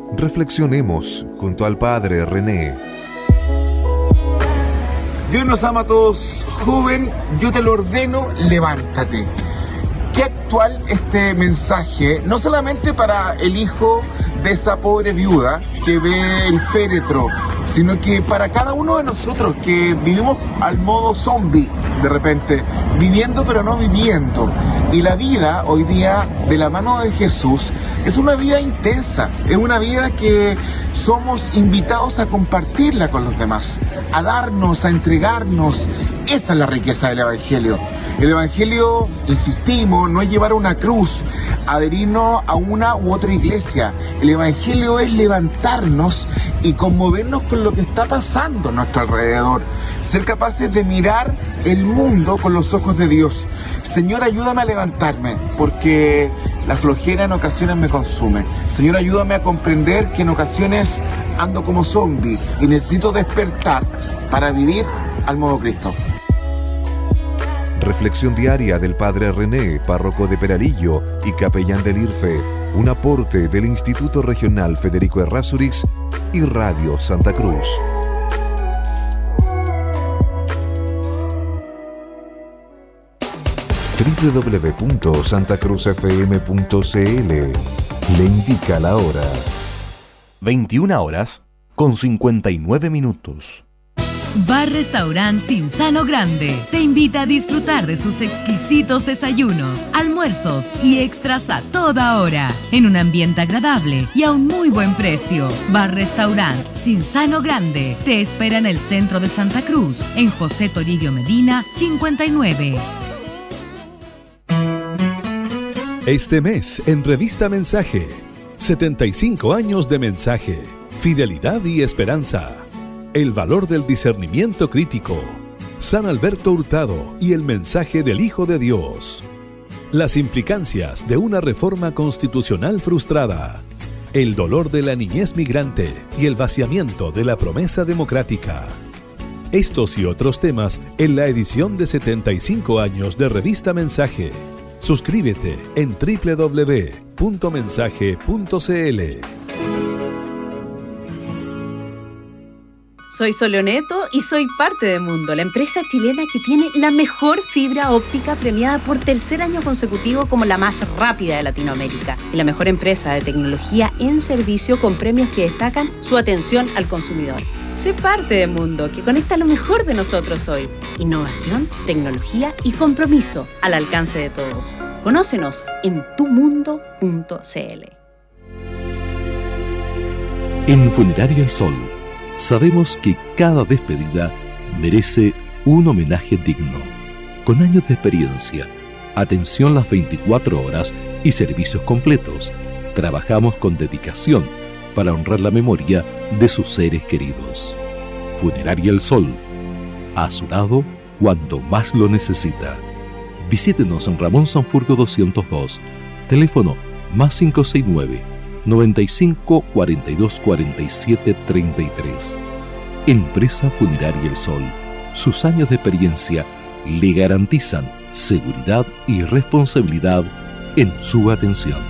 Reflexionemos junto al Padre René. Dios nos ama a todos. Joven, yo te lo ordeno, levántate. Qué actual este mensaje, no solamente para el hijo de esa pobre viuda que ve el féretro, sino que para cada uno de nosotros que vivimos al modo zombie de repente, viviendo pero no viviendo. Y la vida hoy día de la mano de Jesús es una vida intensa, es una vida que somos invitados a compartirla con los demás, a darnos, a entregarnos. Esa es la riqueza del Evangelio. El Evangelio, insistimos, no es llevar una cruz, adherirnos a una u otra iglesia. El Evangelio es levantarnos y conmovernos con lo que está pasando a nuestro alrededor. Ser capaces de mirar el mundo con los ojos de Dios. Señor, ayúdame a levantarme, porque la flojera en ocasiones me consume. Señor, ayúdame a comprender que en ocasiones ando como zombie y necesito despertar para vivir al modo Cristo. Reflexión diaria del Padre René, párroco de Peralillo y capellán del IRFE, un aporte del Instituto Regional Federico Errázuriz y Radio Santa Cruz. www.santacruzfm.cl le indica la hora. 21:59. Bar Restaurant Cinzano Grande te invita a disfrutar de sus exquisitos desayunos, almuerzos y extras a toda hora, en un ambiente agradable y a un muy buen precio. Bar Restaurant Cinzano Grande te espera en el centro de Santa Cruz, en José Toribio Medina, 59. Este mes en Revista Mensaje, 75 años de mensaje, fidelidad y esperanza. El valor del discernimiento crítico. San Alberto Hurtado y el mensaje del Hijo de Dios. Las implicancias de una reforma constitucional frustrada. El dolor de la niñez migrante y el vaciamiento de la promesa democrática. Estos y otros temas en la edición de 75 años de Revista Mensaje. Suscríbete en www.mensaje.cl. Soy Soleoneto y soy parte de Mundo, la empresa chilena que tiene la mejor fibra óptica premiada por tercer año consecutivo como la más rápida de Latinoamérica y la mejor empresa de tecnología en servicio con premios que destacan su atención al consumidor. Sé parte de Mundo, que conecta lo mejor de nosotros hoy. Innovación, tecnología y compromiso al alcance de todos. Conócenos en tumundo.cl. En Funeraria El Sol sabemos que cada despedida merece un homenaje digno. Con años de experiencia, atención las 24 horas y servicios completos, trabajamos con dedicación para honrar la memoria de sus seres queridos. Funeraria El Sol, a su lado cuando más lo necesita. Visítenos en Ramón Sanfurgo 202, teléfono +569 95 42 47 33. Empresa Funeraria El Sol. Sus años de experiencia le garantizan seguridad y responsabilidad en su atención.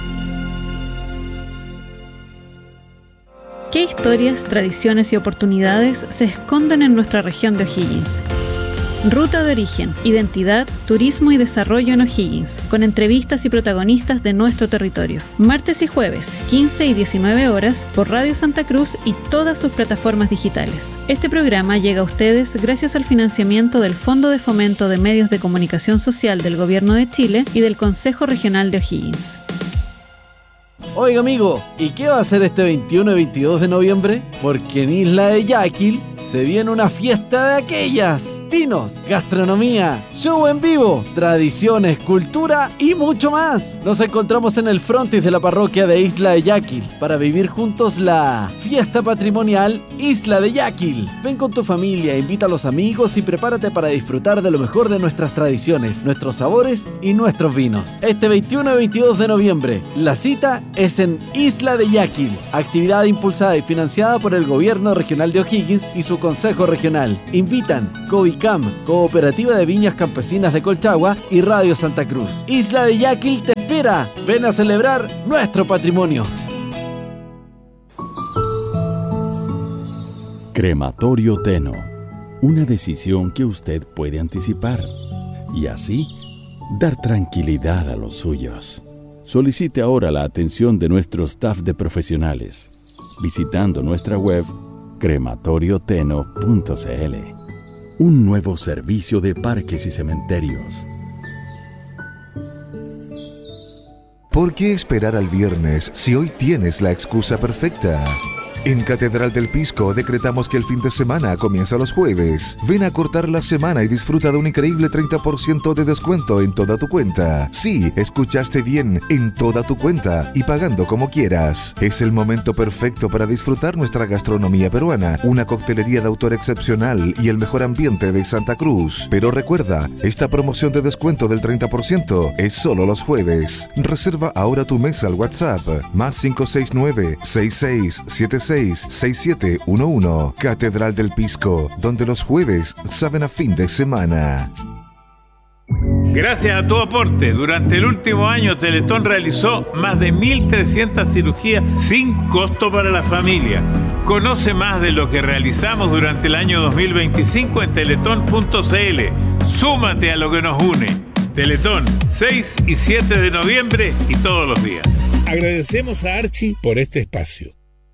¿Qué historias, tradiciones y oportunidades se esconden en nuestra región de O'Higgins? Ruta de origen, identidad, turismo y desarrollo en O'Higgins, con entrevistas y protagonistas de nuestro territorio. Martes y jueves, 15 y 19 horas, por Radio Santa Cruz y todas sus plataformas digitales. Este programa llega a ustedes gracias al financiamiento del Fondo de Fomento de Medios de Comunicación Social del Gobierno de Chile y del Consejo Regional de O'Higgins. Oiga amigo, ¿y qué va a hacer este 21 y 22 de noviembre? Porque en Isla de Yaquil se viene una fiesta de aquellas. Vinos, gastronomía, show en vivo, tradiciones, cultura y mucho más. Nos encontramos en el frontis de la parroquia de Isla de Yaquil para vivir juntos la fiesta patrimonial Isla de Yaquil. Ven con tu familia, invita a los amigos y prepárate para disfrutar de lo mejor de nuestras tradiciones, nuestros sabores y nuestros vinos. Este 21 y 22 de noviembre, la cita es en Isla de Yaquil, actividad impulsada y financiada por el Gobierno Regional de O'Higgins y su Consejo Regional. Invitan Covicam, Cooperativa de Viñas Campesinas de Colchagua y Radio Santa Cruz. Isla de Yaquil te espera. Ven a celebrar nuestro patrimonio. Crematorio Teno. Una decisión que usted puede anticipar y así dar tranquilidad a los suyos. Solicite ahora la atención de nuestro staff de profesionales visitando nuestra web crematorioteno.cl. Un nuevo servicio de parques y cementerios. ¿Por qué esperar al viernes si hoy tienes la excusa perfecta? En Catedral del Pisco decretamos que el fin de semana comienza los jueves. Ven a cortar la semana y disfruta de un increíble 30% de descuento en toda tu cuenta. Sí, escuchaste bien, en toda tu cuenta y pagando como quieras. Es el momento perfecto para disfrutar nuestra gastronomía peruana, una coctelería de autor excepcional y el mejor ambiente de Santa Cruz. Pero recuerda, esta promoción de descuento del 30% es solo los jueves. Reserva ahora tu mesa al WhatsApp +569 6676 6711. Catedral del Pisco, donde los jueves saben a fin de semana. Gracias a tu aporte, durante el último año Teletón realizó más de 1.300 cirugías sin costo para la familia. Conoce más de lo que realizamos durante el año 2025 en teletón.cl. Súmate a lo que nos une. Teletón, 6 y 7 de noviembre y todos los días. Agradecemos a Archie por este espacio.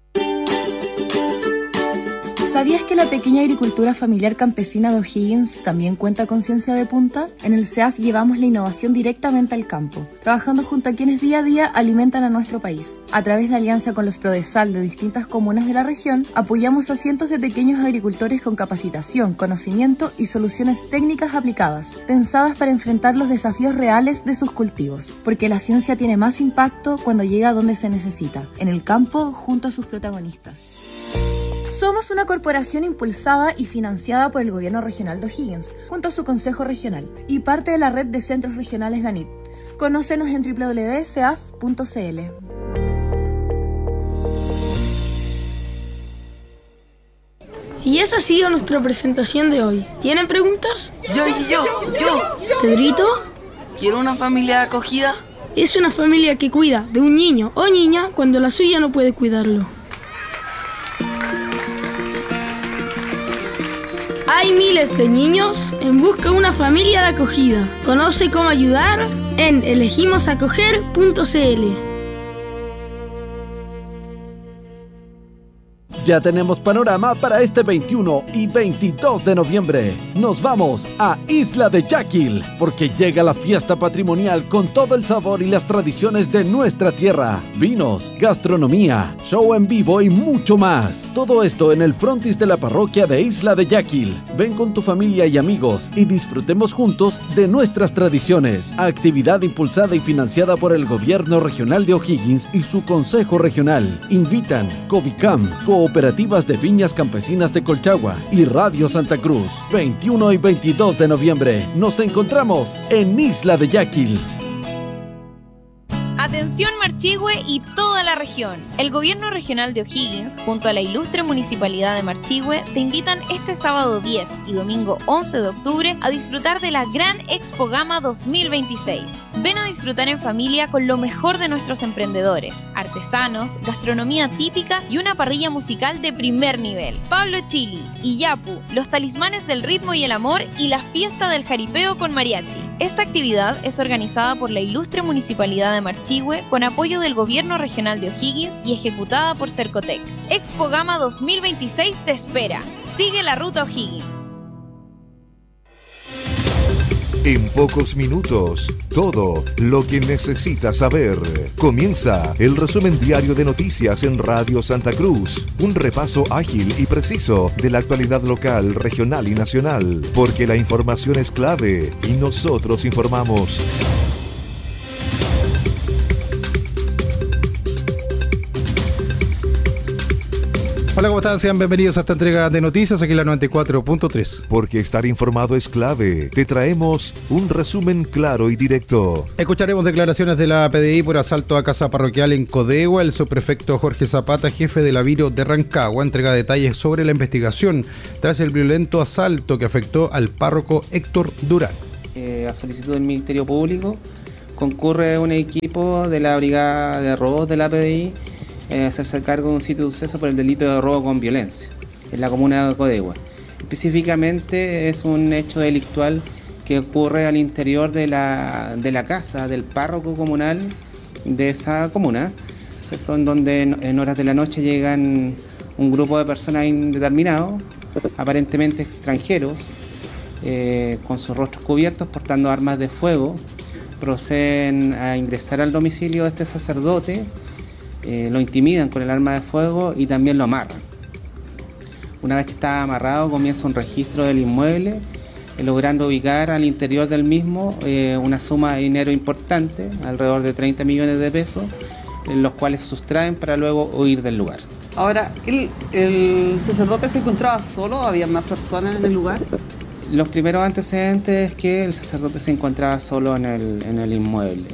¿Sabías que la pequeña agricultura familiar campesina de O'Higgins también cuenta con ciencia de punta? En el CEAF llevamos la innovación directamente al campo, trabajando junto a quienes día a día alimentan a nuestro país. A través de alianza con los Prodesal de distintas comunas de la región, apoyamos a cientos de pequeños agricultores con capacitación, conocimiento y soluciones técnicas aplicadas, pensadas para enfrentar los desafíos reales de sus cultivos. Porque la ciencia tiene más impacto cuando llega a donde se necesita, en el campo junto a sus protagonistas. Somos una corporación impulsada y financiada por el Gobierno Regional de O'Higgins, junto a su Consejo Regional, y parte de la red de centros regionales de ANIT. Conócenos en www.ceaf.cl. Y esa ha sido nuestra presentación de hoy. ¿Tienen preguntas? Yo. ¿Pedrito? ¿Quiero una familia acogida? Es una familia que cuida de un niño o niña cuando la suya no puede cuidarlo. Hay miles de niños en busca de una familia de acogida. Conoce cómo ayudar en elegimosacoger.cl. Ya tenemos panorama para este 21 y 22 de noviembre. Nos vamos a Isla de Yaquil, porque llega la fiesta patrimonial con todo el sabor y las tradiciones de nuestra tierra. Vinos, gastronomía, show en vivo y mucho más. Todo esto en el frontis de la parroquia de Isla de Yaquil. Ven con tu familia y amigos y disfrutemos juntos de nuestras tradiciones. Actividad impulsada y financiada por el Gobierno Regional de O'Higgins y su Consejo Regional. Invitan Covicam, Cooperativas de Viñas Campesinas de Colchagua y Radio Santa Cruz. 21 y 22 de noviembre. Nos encontramos en Isla de Yaquil. Atención Marchihue y toda la región. El Gobierno Regional de O'Higgins, junto a la ilustre Municipalidad de Marchihue, te invitan este sábado 10 y domingo 11 de octubre a disfrutar de la Gran Expo Gama 2026. Ven a disfrutar en familia con lo mejor de nuestros emprendedores, artesanos, gastronomía típica y una parrilla musical de primer nivel. Pablo Chili, Iyapu, los talismanes del ritmo y el amor y la fiesta del jaripeo con mariachi. Esta actividad es organizada por la ilustre Municipalidad de Marchihue con apoyo del Gobierno Regional de O'Higgins y ejecutada por Cercotec. Expo Gama 2026 te espera. Sigue la ruta O'Higgins. En pocos minutos, todo lo que necesitas saber. Comienza el resumen diario de noticias en Radio Santa Cruz. Un repaso ágil y preciso de la actualidad local, regional y nacional. Porque la información es clave y nosotros informamos. Hola, ¿cómo están? Sean bienvenidos a esta entrega de noticias aquí en la 94.3. Porque estar informado es clave. Te traemos un resumen claro y directo. Escucharemos declaraciones de la PDI por asalto a casa parroquial en Codegua. El subprefecto Jorge Zapata, jefe de la Viro de Rancagua, entrega detalles sobre la investigación tras el violento asalto que afectó al párroco Héctor Durán. A solicitud del Ministerio Público concurre un equipo de la Brigada de Robos de la PDI hacerse cargo de un sitio de suceso por el delito de robo con violencia. en la comuna de Codegua. Específicamente es un hecho delictual que ocurre al interior de la casa del párroco comunal de esa comuna, ¿cierto? En donde en horas de la noche llegan un grupo de personas indeterminados, aparentemente extranjeros, con sus rostros cubiertos, portando armas de fuego, proceden a ingresar al domicilio de este sacerdote, lo intimidan con el arma de fuego y también lo amarran. Una vez que está amarrado, comienza un registro del inmueble, logrando ubicar al interior del mismo una suma de dinero importante, alrededor de 30 millones de pesos, los cuales sustraen para luego huir del lugar. Ahora, ¿el sacerdote se encontraba solo? ¿Había más personas en el lugar? Los primeros antecedentes es que el sacerdote se encontraba solo en el inmueble.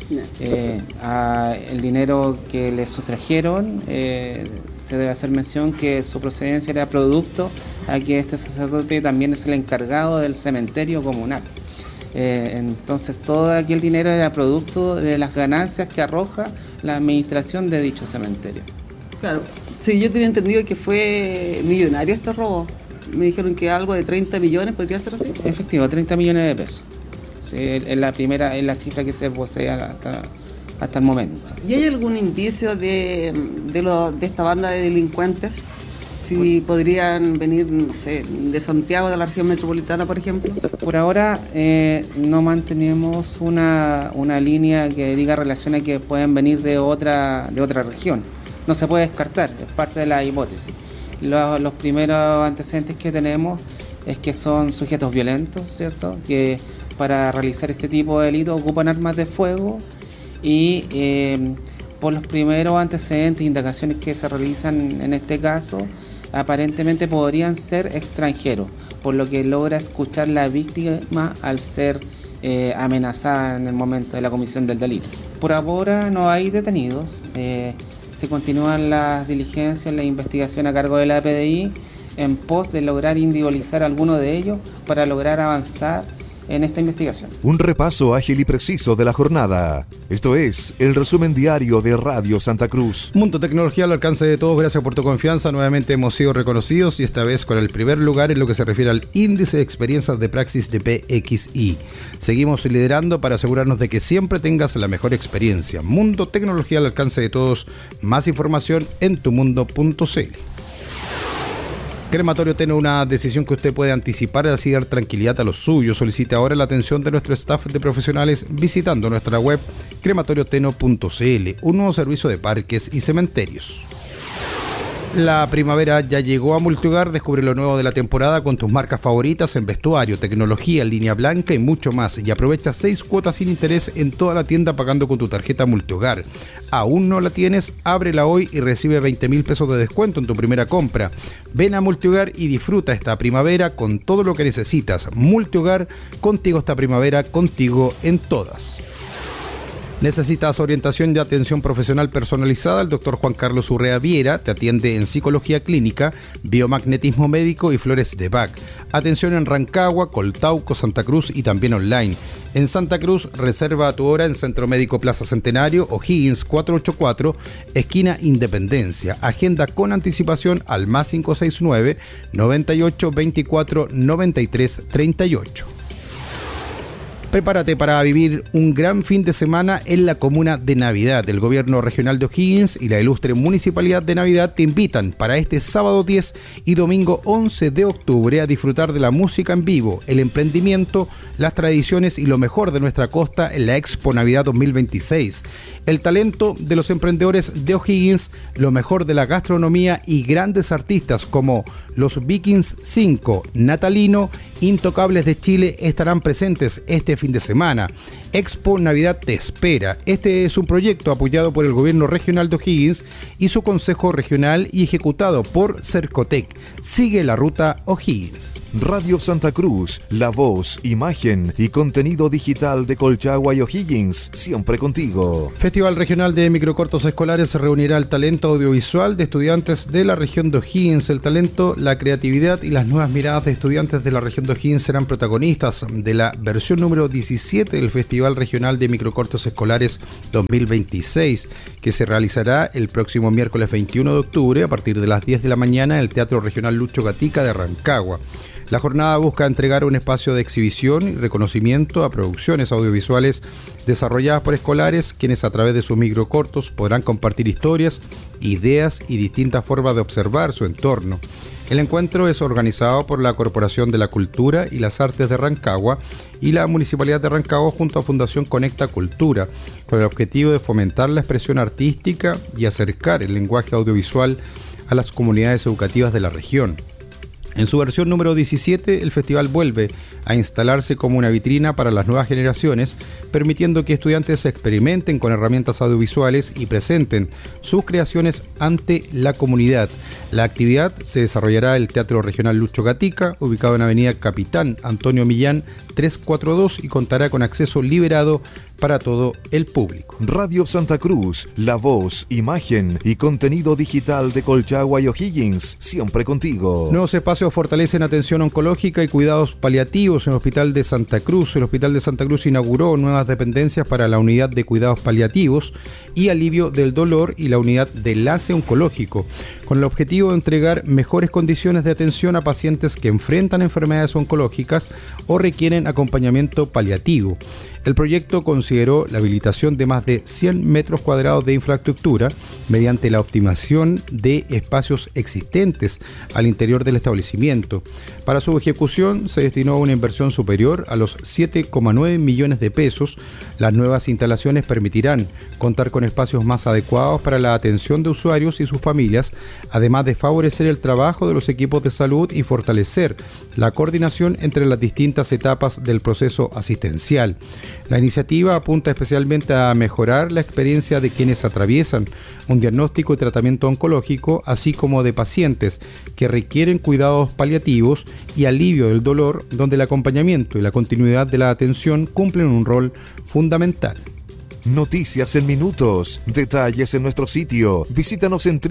El dinero que le sustrajeron, se debe hacer mención que su procedencia era producto a que este sacerdote también es el encargado del cementerio comunal. Entonces todo aquel dinero era producto de las ganancias que arroja la administración de dicho cementerio. Claro, sí, yo tenía entendido que fue millonario este robo. Me dijeron que algo de 30 millones, ¿podría ser así? Efectivo, 30 millones de pesos. Sí, es la cifra que se posee hasta el momento. ¿Y hay algún indicio de esta banda de delincuentes? Si podrían venir, no sé, de Santiago, de la región metropolitana, por ejemplo. Por ahora no mantenemos una línea que diga relación a que pueden venir de otra región. No se puede descartar, es parte de la hipótesis. Los primeros antecedentes que tenemos es que son sujetos violentos, ¿cierto? Que para realizar este tipo de delitos ocupan armas de fuego y por los primeros antecedentes e indagaciones que se realizan en este caso, aparentemente podrían ser extranjeros, por lo que logra escuchar la víctima al ser amenazada en el momento de la comisión del delito. Por ahora no hay detenidos. Se continúan las diligencias, la investigación a cargo de la PDI en pos de lograr individualizar a alguno de ellos para lograr avanzar en esta investigación. Un repaso ágil y preciso de la jornada. Esto es el resumen diario de Radio Santa Cruz. Mundo Tecnología al alcance de todos, gracias por tu confianza. Nuevamente hemos sido reconocidos y esta vez con el primer lugar en lo que se refiere al índice de experiencias de praxis de PXI. Seguimos liderando para asegurarnos de que siempre tengas la mejor experiencia. Mundo Tecnología al alcance de todos. Más información en tumundo.cl. Crematorio Teno, una decisión que usted puede anticipar y así dar tranquilidad a los suyos. Solicite ahora la atención de nuestro staff de profesionales visitando nuestra web crematorioteno.cl, un nuevo servicio de parques y cementerios. La primavera ya llegó a Multihogar. Descubre lo nuevo de la temporada con tus marcas favoritas en vestuario, tecnología, línea blanca y mucho más. Y aprovecha 6 cuotas sin interés en toda la tienda pagando con tu tarjeta Multihogar. ¿Aún no la tienes? Ábrela hoy y recibe 20.000 pesos de descuento en tu primera compra. Ven a Multihogar y disfruta esta primavera con todo lo que necesitas. Multihogar, contigo esta primavera, contigo en todas. ¿Necesitas orientación de atención profesional personalizada? El doctor Juan Carlos Urrea Viera te atiende en psicología clínica, biomagnetismo médico y flores de Bach. Atención en Rancagua, Coltauco, Santa Cruz y también online. En Santa Cruz, reserva tu hora en Centro Médico Plaza Centenario, O'Higgins 484, esquina Independencia. Agenda con anticipación al más 569 98 24 93 38. Prepárate para vivir un gran fin de semana en la comuna de Navidad. El Gobierno Regional de O'Higgins y la ilustre Municipalidad de Navidad te invitan para este sábado 10 y domingo 11 de octubre a disfrutar de la música en vivo, el emprendimiento, las tradiciones y lo mejor de nuestra costa en la Expo Navidad 2026. El talento de los emprendedores de O'Higgins, lo mejor de la gastronomía y grandes artistas como los Vikings 5, Natalino, Intocables de Chile estarán presentes este fin de semana. Expo Navidad te espera. Este es un proyecto apoyado por el Gobierno Regional de O'Higgins y su Consejo Regional y ejecutado por Cercotec. Sigue la ruta O'Higgins. Radio Santa Cruz, la voz, imagen y contenido digital de Colchagua y O'Higgins, siempre contigo. Festival Regional de Microcortos Escolares reunirá el talento audiovisual de estudiantes de la región de O'Higgins. El talento, la creatividad y las nuevas miradas de estudiantes de la región de O'Higgins serán protagonistas de la versión número 17 del Festival Festival Regional de Microcortos Escolares 2026, que se realizará el próximo miércoles 21 de octubre a partir de las 10 de la mañana en el Teatro Regional Lucho Gatica de Rancagua. La jornada busca entregar un espacio de exhibición y reconocimiento a producciones audiovisuales desarrolladas por escolares, quienes a través de sus microcortos podrán compartir historias, ideas y distintas formas de observar su entorno. El encuentro es organizado por la Corporación de la Cultura y las Artes de Rancagua y la Municipalidad de Rancagua junto a Fundación Conecta Cultura, con el objetivo de fomentar la expresión artística y acercar el lenguaje audiovisual a las comunidades educativas de la región. En su versión número 17, el festival vuelve a instalarse como una vitrina para las nuevas generaciones, permitiendo que estudiantes experimenten con herramientas audiovisuales y presenten sus creaciones ante la comunidad. La actividad se desarrollará en el Teatro Regional Lucho Gatica, ubicado en Avenida Capitán Antonio Millán 342, y contará con acceso liberado para todo el público. Radio Santa Cruz, la voz, imagen y contenido digital de Colchagua y O'Higgins, siempre contigo. Nuevos espacios fortalecen atención oncológica y cuidados paliativos en el Hospital de Santa Cruz. El Hospital de Santa Cruz inauguró nuevas dependencias para la unidad de cuidados paliativos y alivio del dolor y la unidad de enlace oncológico, con el objetivo de entregar mejores condiciones de atención a pacientes que enfrentan enfermedades oncológicas o requieren acompañamiento paliativo. El proyecto consideró la habilitación de más de 100 metros cuadrados de infraestructura mediante la optimización de espacios existentes al interior del establecimiento. Para su ejecución se destinó una inversión superior a los 7,9 millones de pesos. Las nuevas instalaciones permitirán contar con espacios más adecuados para la atención de usuarios y sus familias, además de favorecer el trabajo de los equipos de salud y fortalecer la coordinación entre las distintas etapas del proceso asistencial. La iniciativa apunta especialmente a mejorar la experiencia de quienes atraviesan un diagnóstico y tratamiento oncológico, así como de pacientes que requieren cuidados paliativos y alivio del dolor, donde el acompañamiento y la continuidad de la atención cumplen un rol fundamental. Noticias en minutos, detalles en nuestro sitio. Visítanos en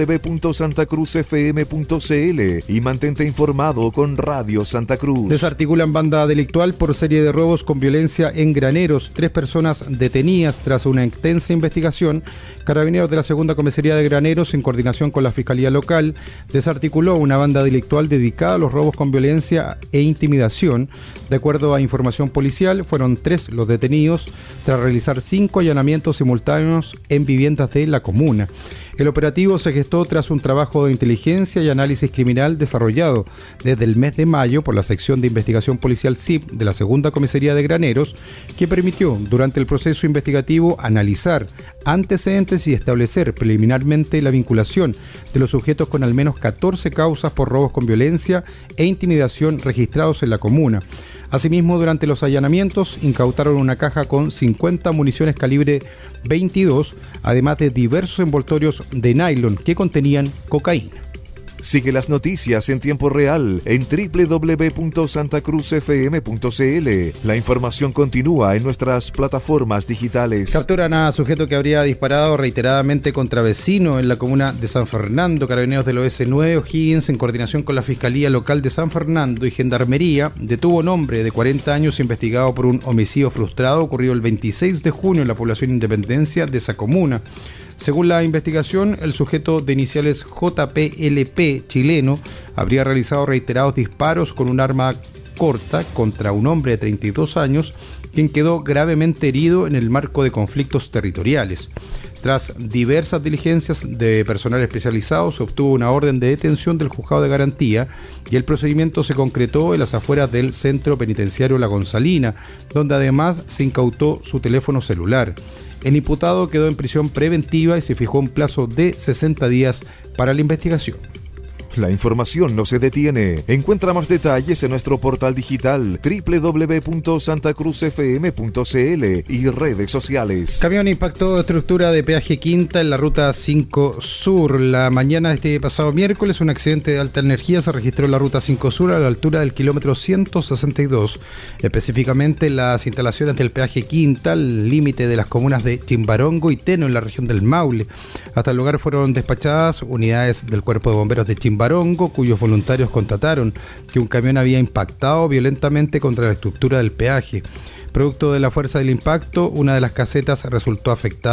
www.santacruzfm.cl y mantente informado con Radio Santa Cruz. Desarticulan banda delictual por serie de robos con violencia en Graneros. 3 personas detenidas tras una intensa investigación. Carabineros de la Segunda Comisaría de Graneros, en coordinación con la Fiscalía Local, desarticuló una banda delictual dedicada a los robos con violencia e intimidación. De acuerdo a información policial, fueron 3 los detenidos tras realizar 5 allanamientos simultáneos en viviendas de la comuna. El operativo se gestó tras un trabajo de inteligencia y análisis criminal desarrollado desde el mes de mayo por la Sección de Investigación Policial SIP de la Segunda Comisaría de Graneros, que permitió durante el proceso investigativo analizar antecedentes y establecer preliminarmente la vinculación de los sujetos con al menos 14 causas por robos con violencia e intimidación registrados en la comuna. Asimismo, durante los allanamientos incautaron una caja con 50 municiones calibre 22, además de diversos envoltorios de nylon que contenían cocaína. Sigue las noticias en tiempo real en www.santacruzfm.cl. La información continúa en nuestras plataformas digitales. Capturan a sujeto que habría disparado reiteradamente contra vecino en la comuna de San Fernando. Carabineros del OS9 O'Higgins, en coordinación con la Fiscalía Local de San Fernando y Gendarmería, detuvo a un hombre de 40 años investigado por un homicidio frustrado ocurrido el 26 de junio en la población Independencia de esa comuna. Según la investigación, el sujeto de iniciales JPLP chileno habría realizado reiterados disparos con un arma corta contra un hombre de 32 años, quien quedó gravemente herido en el marco de conflictos territoriales. Tras diversas diligencias de personal especializado, se obtuvo una orden de detención del juzgado de garantía y el procedimiento se concretó en las afueras del centro penitenciario La Gonzalina, donde además se incautó su teléfono celular. El imputado quedó en prisión preventiva y se fijó un plazo de 60 días para la investigación. La información no se detiene. Encuentra más detalles en nuestro portal digital www.santacruzfm.cl y redes sociales. Camión impactó estructura de peaje Quinta en la ruta 5 Sur. La mañana de este pasado miércoles, un accidente de alta energía se registró en la ruta 5 Sur a la altura del kilómetro 162, específicamente en las instalaciones del peaje Quinta, al límite de las comunas de Chimbarongo y Teno, en la región del Maule. Hasta el lugar fueron despachadas unidades del Cuerpo de Bomberos de Chimbarongo, cuyos voluntarios constataron que un camión había impactado violentamente contra la estructura del peaje. Producto de la fuerza del impacto, una de las casetas resultó afectada